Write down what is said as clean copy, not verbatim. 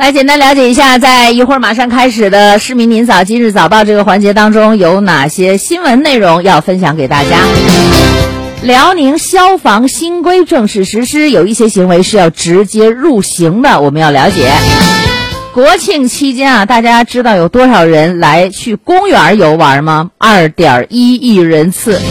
来简单了解一下，在一会儿马上开始的市民您早今日早报这个环节当中，有哪些新闻内容要分享给大家。辽宁消防新规正式实施，有一些行为是要直接入刑的，我们要了解。国庆期间啊，大家知道有多少人来去公园游玩吗？2.1亿人次。